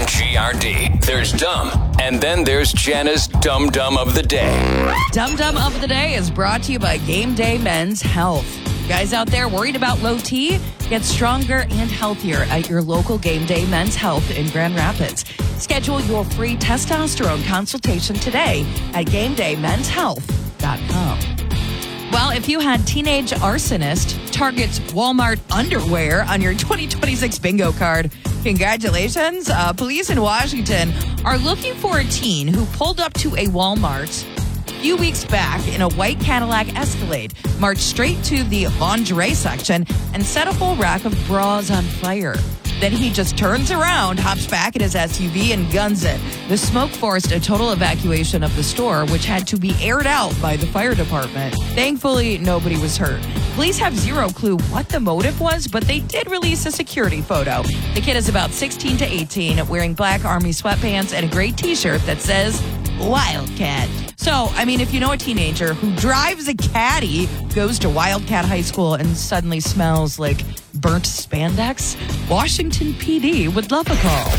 GRD. There's dumb, and then there's Jana's Dum Dum of the Day. Dum Dum of the Day is brought to you by Game Day Men's Health. Guys out there worried about low T? Get stronger and healthier at your local Game Day Men's Health in Grand Rapids. Schedule your free testosterone consultation today at GameDayMen'sHealth.com. Well, if you had Teenage Arsonist targets Walmart underwear on your 2026 bingo card, congratulations. Police in Washington are looking for a teen who pulled up to a Walmart a few weeks back in a white Cadillac Escalade, marched straight to the lingerie section, and set a whole rack of bras on fire. Then he just turns around, hops back in his SUV, and guns it. The smoke forced a total evacuation of the store, which had to be aired out by the fire department. Thankfully, nobody was hurt. Police have zero clue what the motive was, but they did release a security photo. The kid is about 16 to 18, wearing black army sweatpants and a gray t-shirt that says Wildcat. So, I mean, if you know a teenager who drives a caddy, goes to Wildcat High School, and suddenly smells like burnt spandex, Washington PD would love a call.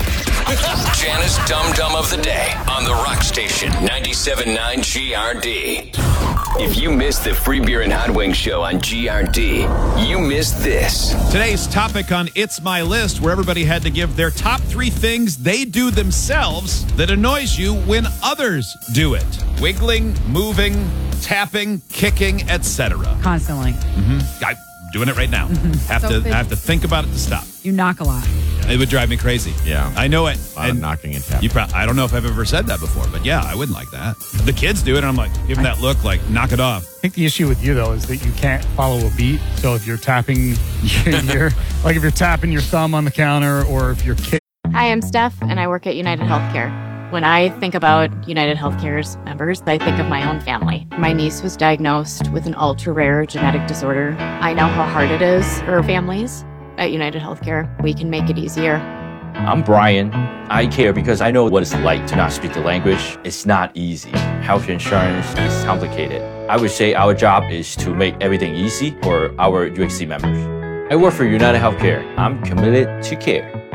Jana's Dum Dum of the Day on the Rock Station 97.9 GRD. If you missed the Free Beer and Hot Wings show on GRD, you missed this. Today's topic on It's My List, where everybody had to give their top 3 things they do themselves that annoys you when others do it. Wiggling, moving, tapping, kicking, etc. Constantly. I'm doing it right now. I have to think about it to stop. You knock a lot. It would drive me crazy. Yeah. I know it. A lot of knocking and tapping. I don't know if I've ever said that before, but yeah, I wouldn't like that. The kids do it, and I'm like, give them that look, like, knock it off. I think the issue with you, though, is that you can't follow a beat. So if you're tapping if you're tapping your thumb on the counter, or if you're kicking. Hi, I'm Steph, and I work at United Healthcare. When I think about United Healthcare's members, I think of my own family. My niece was diagnosed with an ultra-rare genetic disorder. I know how hard it is for families. At United Healthcare, we can make it easier. I'm Brian. I care because I know what it's like to not speak the language. It's not easy. Health insurance is complicated. I would say our job is to make everything easy for our UHC members. I work for United Healthcare. I'm committed to care.